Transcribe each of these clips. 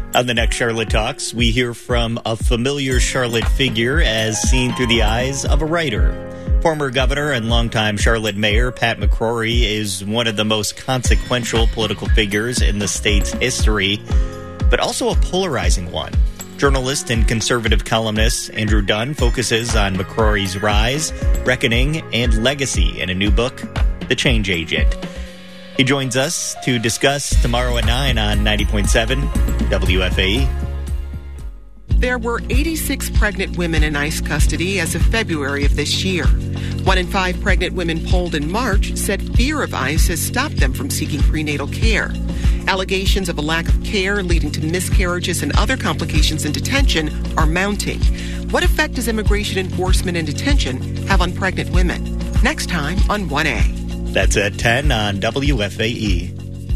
On the next Charlotte Talks, we hear from a familiar Charlotte figure as seen through the eyes of a writer. Former governor and longtime Charlotte mayor Pat McCrory is one of the most consequential political figures in the state's history, but also a polarizing one. Journalist and conservative columnist Andrew Dunn focuses on McCrory's rise, reckoning, and legacy in a new book, The Change Agent. He joins us to discuss tomorrow at 9 on 90.7 WFAE. There were 86 pregnant women in ICE custody as of February of this year. 1 in 5 pregnant women polled in March said fear of ICE has stopped them from seeking prenatal care. Allegations of a lack of care leading to miscarriages and other complications in detention are mounting. What effect does immigration enforcement in detention have on pregnant women? Next time on 1A. That's at 10 on WFAE.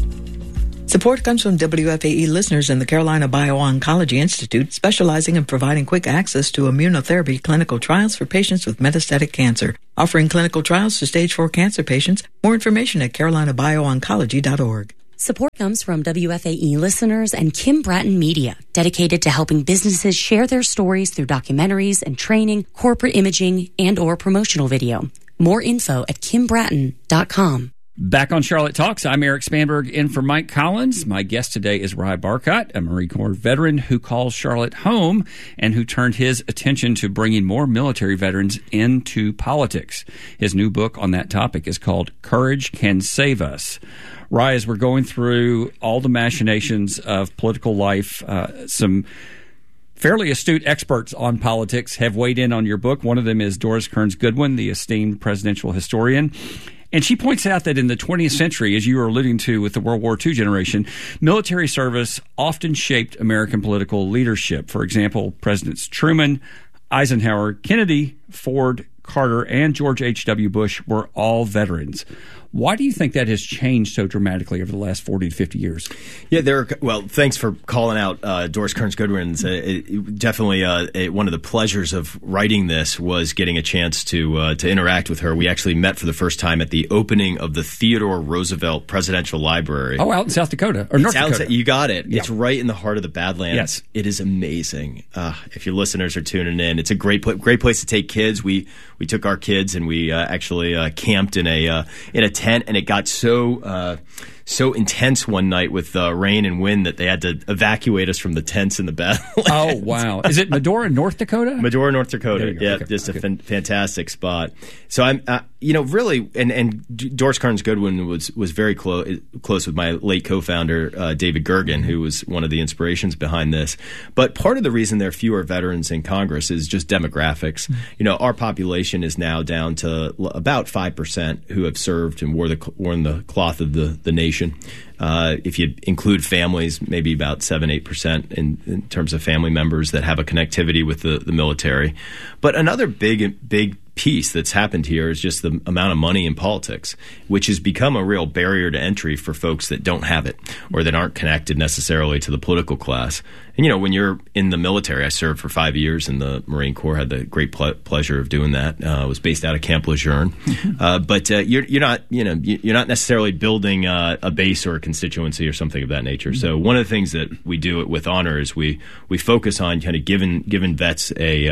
Support comes from WFAE listeners in the Carolina Bio-Oncology Institute, specializing in providing quick access to immunotherapy clinical trials for patients with metastatic cancer, offering clinical trials to stage 4 cancer patients. More information at carolinabioncology.org. Support comes from WFAE listeners and Kim Bratton Media, dedicated to helping businesses share their stories through documentaries and training, corporate imaging, and or promotional video. More info at kimbratton.com. Back on Charlotte Talks, I'm Eric Spanberg in for Mike Collins. My guest today is Ry Barcott, a Marine Corps veteran who calls Charlotte home and who turned his attention to bringing more military veterans into politics. His new book on that topic is called Courage Can Save Us. Ry, as we're going through all the machinations of political life, some fairly astute experts on politics have weighed in on your book. One of them is Doris Kearns Goodwin, the esteemed presidential historian. And she points out that in the 20th century, as you were alluding to with the World War II generation, military service often shaped American political leadership. For example, Presidents Truman, Eisenhower, Kennedy, Ford, Carter, and George H.W. Bush were all veterans. Why do you think that has changed so dramatically over the last 40 to 50 years? Yeah, well, thanks for calling out Doris Kearns Goodwin. Definitely one of the pleasures of writing this was getting a chance to interact with her. We actually met for the first time at the opening of the Theodore Roosevelt Presidential Library. Oh, out in South Dakota, or North Dakota. You got it. Yeah. It's right in the heart of the Badlands. Yes. It is amazing. If your listeners are tuning in, it's a great place to take kids. We took our kids and we actually camped in a tent, and it got so intense one night with rain and wind that they had to evacuate us from the tents in the Badlands. Oh, wow. Is it Medora, North Dakota? Medora, North Dakota. Yeah, okay. just a fantastic spot. So I'm, really, and Doris Kearns Goodwin was very close with my late co-founder, David Gergen, who was one of the inspirations behind this. But part of the reason there are fewer veterans in Congress is just demographics. Mm-hmm. Our population is now down to about 5% who have served and worn the cloth of the nation. If you include families, maybe about 7-8% in terms of family members that have a connectivity with the military. But another big piece that's happened here is just the amount of money in politics, which has become a real barrier to entry for folks that don't have it or that aren't connected necessarily to the political class. And, when you're in the military, I served for 5 years in the Marine Corps, had the great pleasure of doing that. I was based out of Camp Lejeune. But you're not necessarily building a base or a constituency or something of that nature. Mm-hmm. So one of the things that we do it with honor is we focus on kind of giving vets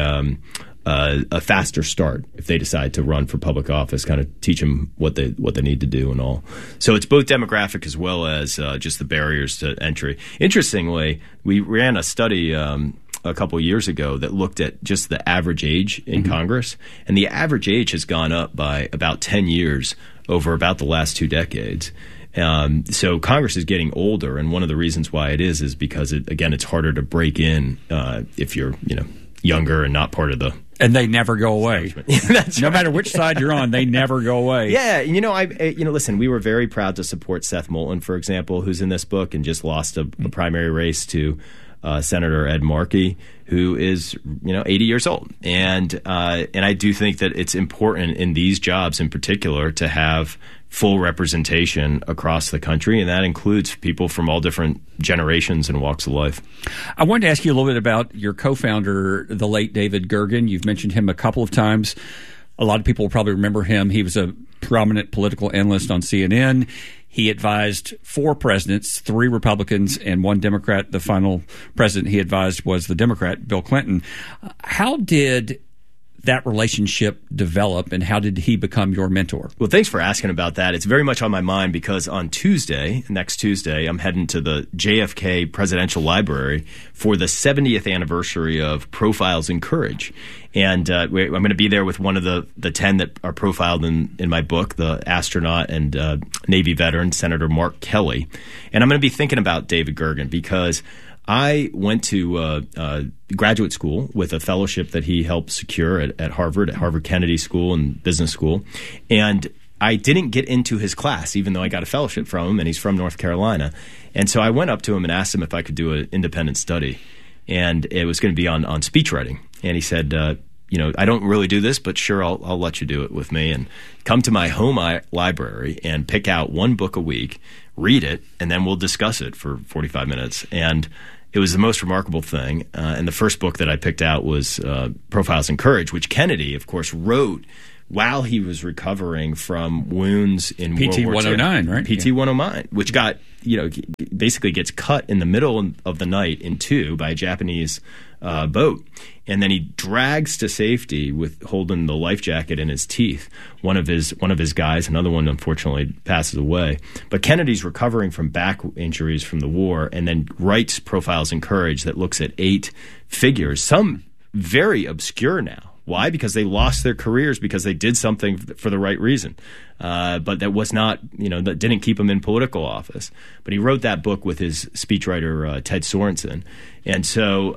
a faster start if they decide to run for public office, kind of teach them what they need to do and all. So it's both demographic as well as just the barriers to entry. Interestingly, we ran a study a couple of years ago that looked at just the average age in Congress, and the average age has gone up by about 10 years over about the last 2 decades. So Congress is getting older, and one of the reasons why it is because it's harder to break in if you're younger and not part of the. And they never go away. No matter which side you're on, they never go away. Yeah, listen, we were very proud to support Seth Moulton, for example, who's in this book and just lost a primary race to Senator Ed Markey, who is 80 years old, and I do think that it's important in these jobs in particular to have full representation across the country, and that includes people from all different generations and walks of life. I wanted to ask you a little bit about your co-founder, the late David Gergen. You've mentioned him a couple of times. A lot of people will probably remember him. He was a prominent political analyst on CNN. He advised 4 presidents, 3 Republicans and 1 Democrat. The final president he advised was the Democrat, Bill Clinton. How did that relationship develop, and how did he become your mentor? Well, thanks for asking about that. It's very much on my mind because on next Tuesday, I'm heading to the JFK Presidential Library for the 70th anniversary of Profiles in Courage. And I'm going to be there with one of the 10 that are profiled in my book, the astronaut and Navy veteran, Senator Mark Kelly. And I'm going to be thinking about David Gergen because I went to graduate school with a fellowship that he helped secure at Harvard Kennedy School and Business School. And I didn't get into his class, even though I got a fellowship from him, and he's from North Carolina. And so I went up to him and asked him if I could do an independent study. And it was going to be on speech writing. And he said, I don't really do this, but sure, I'll let you do it with me. And come to my home library and pick out 1 book a week, read it, and then we'll discuss it for 45 minutes. And it was the most remarkable thing. And the first book that I picked out was Profiles in Courage, which Kennedy, of course, wrote while he was recovering from wounds in World War II. PT-109, right? PT-109, which got, basically gets cut in the middle of the night in 2 by a Japanese boat. And then he drags to safety with holding the life jacket in his teeth. One of his guys, another one unfortunately passes away. But Kennedy's recovering from back injuries from the war and then writes Profiles in Courage that looks at 8 figures, some very obscure now. Why? Because they lost their careers because they did something for the right reason. But that was not, that didn't keep him in political office. But he wrote that book with his speechwriter, Ted Sorensen. And so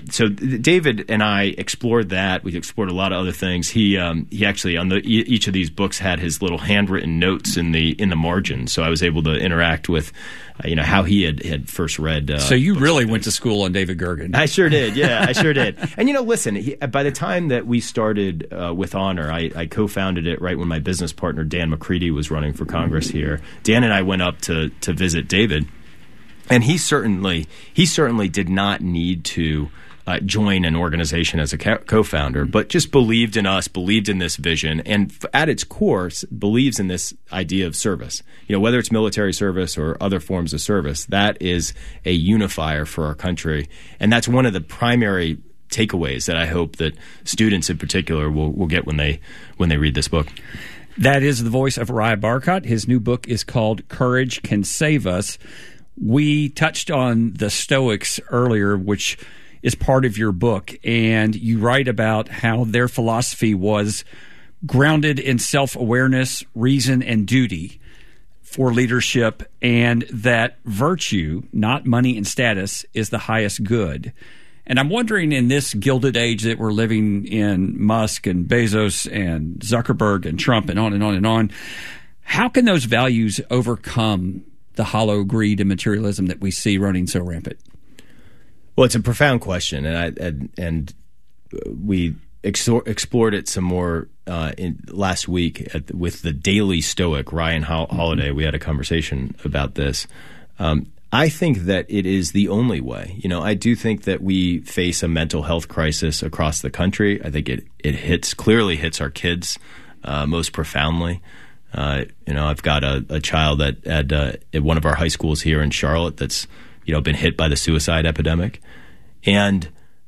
David and I explored that. We explored a lot of other things. He actually on each of these books had his little handwritten notes in the margin. So I was able to interact with, how he had first read. So you really went to school on David Gergen. I sure did. Yeah, I sure did. And listen, by the time that we started with Honor, I co-founded it right when my business partner Dan McCready was running for Congress here. Dan and I went up to visit David. And he certainly did not need to join an organization as a co-founder, but just believed in us, believed in this vision, and at its core believes in this idea of service. Whether it's military service or other forms of service, that is a unifier for our country, and that's one of the primary takeaways that I hope that students in particular will get when they read this book. That is the voice of Ry Barkott. His new book is called Courage Can Save Us. We touched on the Stoics earlier, which is part of your book, and you write about how their philosophy was grounded in self-awareness, reason, and duty for leadership, and that virtue, not money and status, is the highest good. And I'm wondering, in this gilded age that we're living in, Musk and Bezos and Zuckerberg and Trump and on and on and on, how can those values overcome the hollow greed and materialism that we see running so rampant? Well, it's a profound question, and we explored it some more last week with the Daily Stoic, Ryan Holiday. We had a conversation about this. I think that it is the only way. I do think that we face a mental health crisis across the country. I think it clearly hits our kids most profoundly. I've got a child at one of our high schools here in Charlotte that's been hit by the suicide epidemic, and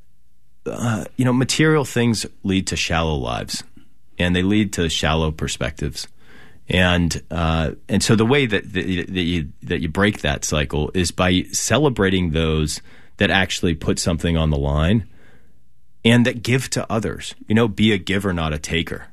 material things lead to shallow lives, and they lead to shallow perspectives, and so the way that you break that cycle is by celebrating those that actually put something on the line and that give to others. Be a giver, not a taker.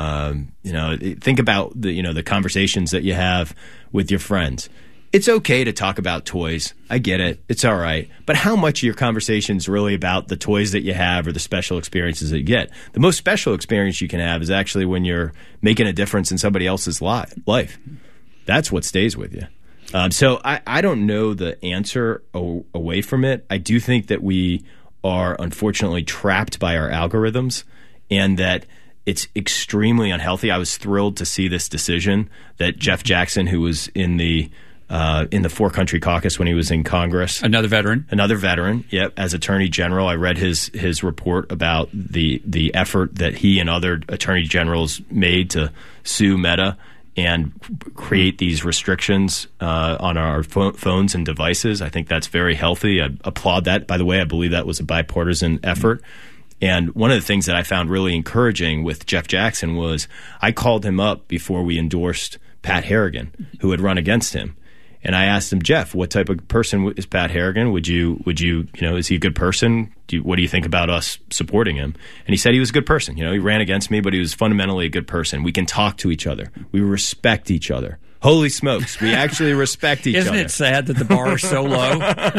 Think about the conversations that you have with your friends. It's okay to talk about toys. I get it. It's all right. But how much of your conversation is really about the toys that you have or the special experiences that you get? The most special experience you can have is actually when you're making a difference in somebody else's life. That's what stays with you. So I don't know the answer away from it. I do think that we are unfortunately trapped by our algorithms, and that it's extremely unhealthy. I was thrilled to see this decision that Jeff Jackson, who was in the Four Country Caucus when he was in Congress. Another veteran. Yep. As Attorney General, I read his report about the effort that he and other attorney generals made to sue Meta and create these restrictions on our phones and devices. I think that's very healthy. I applaud that. By the way, I believe that was a bipartisan effort. And one of the things that I found really encouraging with Jeff Jackson was I called him up before we endorsed Pat Harrigan, who had run against him. And I asked him, Jeff, what type of person is Pat Harrigan? Would you, is he a good person? What do you think about us supporting him? And he said he was a good person. He ran against me, but he was fundamentally a good person. We can talk to each other. We respect each other. Holy smokes, we actually respect each other. Isn't it sad that the bar is so low?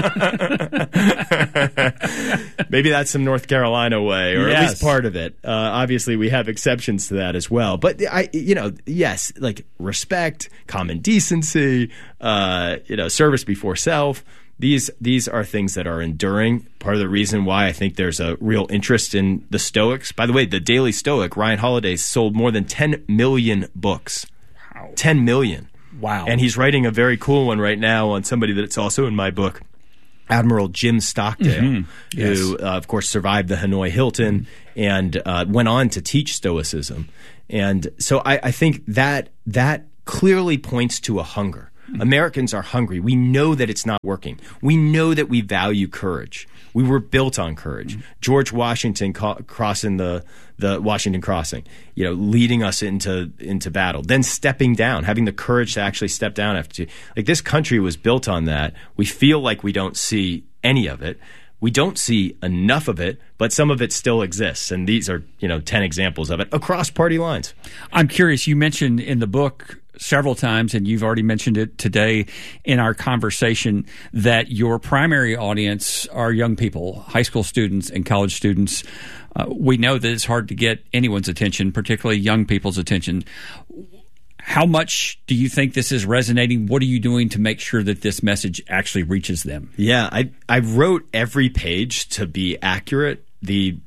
Maybe that's some North Carolina way, or at least part of it. Obviously, we have exceptions to that as well. But yes, like respect, common decency, service before self. These are things that are enduring. Part of the reason why I think there's a real interest in the Stoics. By the way, the Daily Stoic, Ryan Holiday, sold more than 10 million books. Wow. 10 million. Wow. And he's writing a very cool one right now on somebody that's also in my book, Admiral Jim Stockdale, who, of course, survived the Hanoi Hilton and went on to teach Stoicism. And so I think that clearly points to a hunger. Americans are hungry. We know that it's not working. We know that we value courage. We were built on courage. George Washington crossing the Washington Crossing, leading us into battle, then stepping down, having the courage to actually step down after. Like, this country was built on that. We feel like we don't see any of it. We don't see enough of it, but some of it still exists. And these are, 10 examples of it across party lines. I'm curious, you mentioned in the book several times, and you've already mentioned it today in our conversation, that your primary audience are young people, high school students and college students. We know that it's hard to get anyone's attention, particularly young people's attention. How much do you think this is resonating? What are you doing to make sure that this message actually reaches them? Yeah, I wrote every page to be accurate. The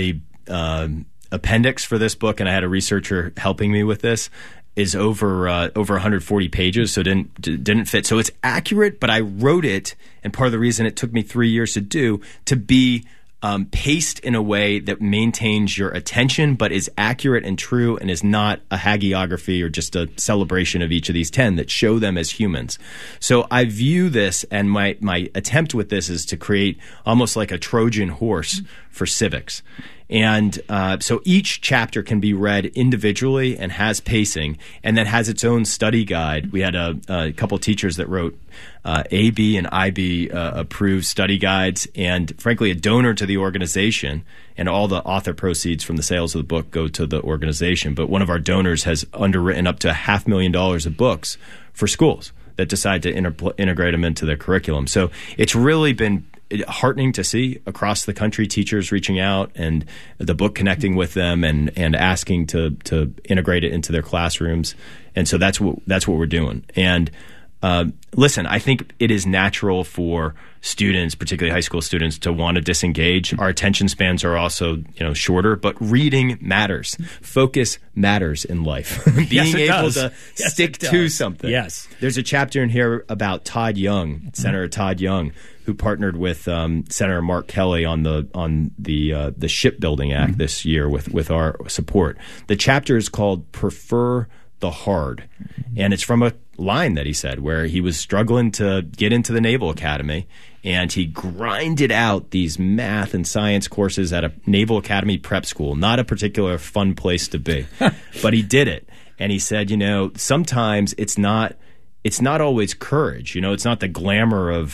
appendix for this book, and I had a researcher helping me with this, is over 140 pages, so didn't fit. So it's accurate, but I wrote it, and part of the reason it took me 3 years to do, to be paced in a way that maintains your attention, but is accurate and true, and is not a hagiography or just a celebration of each of these 10 that show them as humans. So I view this, and my attempt with this is to create almost like a Trojan horse for civics. And so each chapter can be read individually and has pacing, and then has its own study guide. We had a couple teachers that wrote AB and IB approved study guides, and frankly, a donor to the organization. And all the author proceeds from the sales of the book go to the organization. But one of our donors has underwritten up to $500,000 of books for schools that decide to integrate them into their curriculum. So it's really been heartening to see across the country teachers reaching out and the book connecting with them and asking to integrate it into their classrooms. And so that's what we're doing. And listen, I think it is natural for students, particularly high school students, to want to disengage. Our attention spans are also, shorter, but reading matters. Focus matters in life. Being able to stick to something. Yes. There's a chapter in here about Todd Young, Senator Todd Young, who partnered with Senator Mark Kelly on the Shipbuilding Act this year with our support. The chapter is called "Prefer the Hard," and it's from a line that he said where he was struggling to get into the Naval Academy, and he grinded out these math and science courses at a Naval Academy prep school. Not a particular fun place to be, but he did it. And he said, sometimes it's not always courage. It's not the glamour of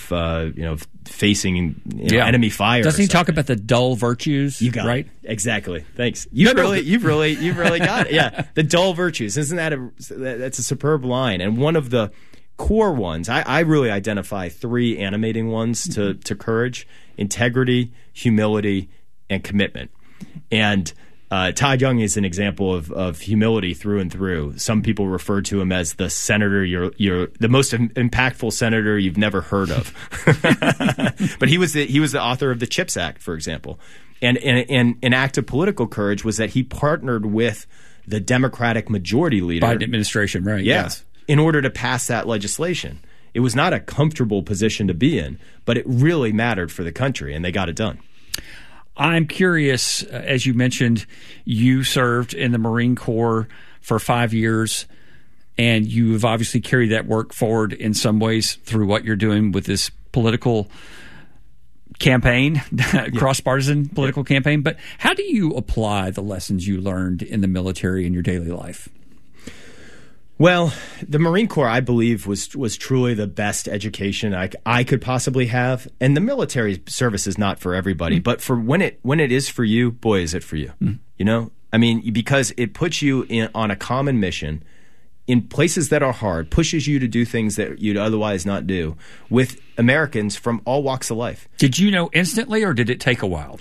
facing enemy fire. Doesn't he talk about the dull virtues? You got right? It. Exactly. Thanks. You've really got it. Yeah, the dull virtues. Isn't that's a superb line? And one of the core ones, I really identify 3 animating ones to courage: integrity, humility, and commitment. And Todd Young is an example of humility through and through. Some people refer to him as the senator, you're the most impactful senator you've never heard of. But he was the author of the CHIPS Act, for example. And an act of political courage was that he partnered with the Democratic majority leader. Biden administration, right? Yeah, yes. In order to pass that legislation. It was not a comfortable position to be in, but it really mattered for the country, and they got it done. I'm curious, as you mentioned, you served in the Marine Corps for 5 years. And you have obviously carried that work forward in some ways through what you're doing with this political campaign, cross-partisan political campaign. But how do you apply the lessons you learned in the military in your daily life? Well, the Marine Corps, I believe, was truly the best education I could possibly have. And the military service is not for everybody, but for when it is for you, boy, is it for you. You know, I mean, because it puts you on a common mission in places that are hard, pushes you to do things that you'd otherwise not do with Americans from all walks of life. Did you know instantly, or did it take a while?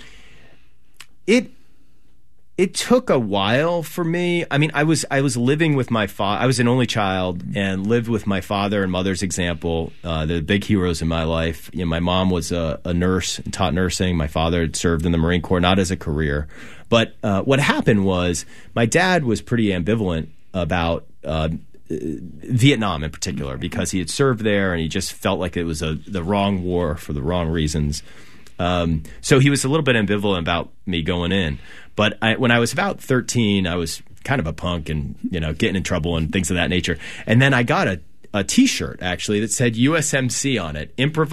It took a while for me. I mean, I was living with my father. I was an only child and lived with my father and mother's example, the big heroes in my life. You know, my mom was a nurse and taught nursing. My father had served in the Marine Corps, not as a career. But what happened was my dad was pretty ambivalent about Vietnam in particular, because he had served there and he just felt like it was the wrong war for the wrong reasons. So he was a little bit ambivalent about me going in. But when I was about 13, I was kind of a punk and, you know, getting in trouble and things of that nature. And then I got a T-shirt, actually, that said USMC on it,